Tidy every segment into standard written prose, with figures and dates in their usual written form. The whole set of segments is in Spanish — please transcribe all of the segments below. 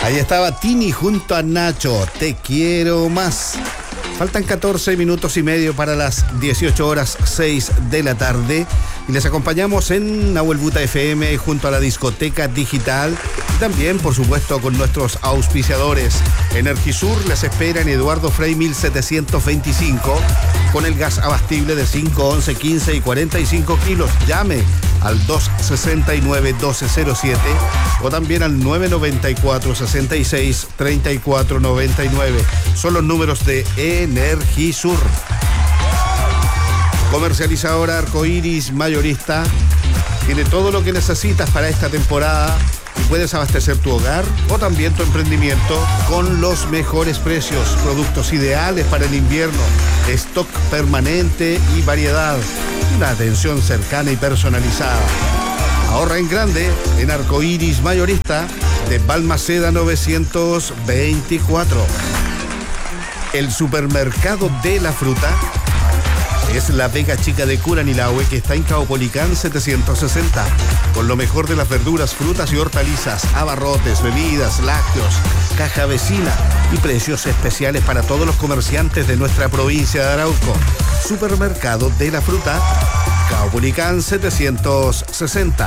Ahí estaba Tini junto a Nacho, Te quiero más. Faltan 14 minutos y medio para las 18:06 de la tarde y les acompañamos en Nahuel Buta FM junto a la discoteca digital y también, por supuesto, con nuestros auspiciadores. Energisur les espera en Eduardo Frei 1725 con el gas abastible de 5, 11, 15 y 45 kilos. Llame al 269-1207 o también al 994-66-3499. Son los números de Energisur. Comercializadora Arcoiris Mayorista tiene todo lo que necesitas para esta temporada y puedes abastecer tu hogar o también tu emprendimiento con los mejores precios, productos ideales para el invierno, stock permanente y variedad, una atención cercana y personalizada. Ahorra en grande en Arcoiris Mayorista de Balmaceda 924. El supermercado de la fruta es la Vega Chica de Curanilahue, que está en Caupolicán 760, con lo mejor de las verduras, frutas y hortalizas, abarrotes, bebidas, lácteos, caja vecina y precios especiales para todos los comerciantes de nuestra provincia de Arauco. Supermercado de la fruta, Caupolicán 760.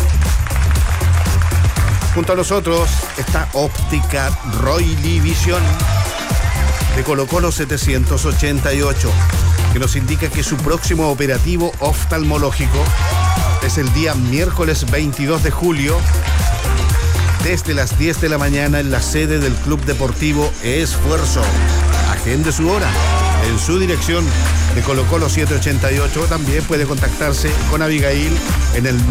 Junto a nosotros está Óptica Roily Visión de Colo Colo 788, que nos indica que su próximo operativo oftalmológico es el día miércoles 22 de julio desde las 10 de la mañana en la sede del Club Deportivo Esfuerzo. Agende su hora en su dirección de Colo Colo 788. También puede contactarse con Abigail en el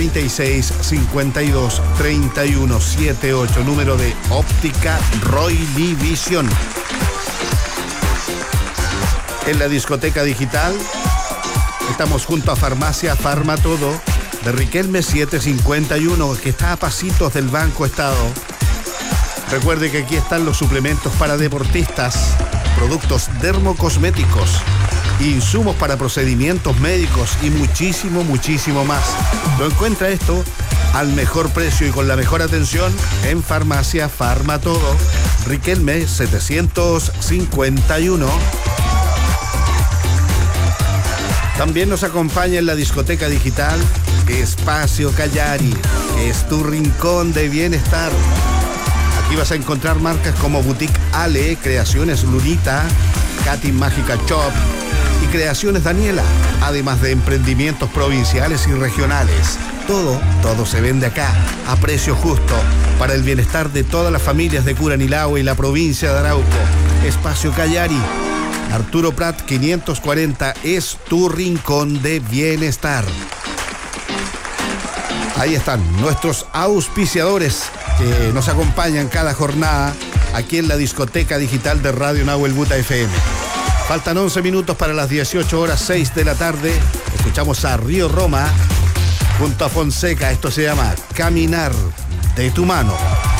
936-523178, número de Óptica Roily Visión. En la discoteca digital estamos junto a Farmacia Farmatodo de Riquelme 751, que está a pasitos del Banco Estado. Recuerde que aquí están los suplementos para deportistas, productos dermocosméticos, insumos para procedimientos médicos y muchísimo, muchísimo más. Lo encuentra esto al mejor precio y con la mejor atención en Farmacia Farmatodo, Riquelme 751. También nos acompaña en la discoteca digital Espacio Callari, que es tu rincón de bienestar. Aquí vas a encontrar marcas como Boutique Ale, Creaciones Lunita, Katy Mágica Shop y Creaciones Daniela, además de emprendimientos provinciales y regionales. Todo se vende acá, a precio justo, para el bienestar de todas las familias de Curanilahue y la provincia de Arauco. Espacio Callari, Arturo Prat 540, es tu rincón de bienestar. Ahí están nuestros auspiciadores que nos acompañan cada jornada aquí en la discoteca digital de Radio Nahuel Buta FM. Faltan 11 minutos para las 18:06 de la tarde. Escuchamos a Río Roma junto a Fonseca. Esto se llama Caminar de tu mano.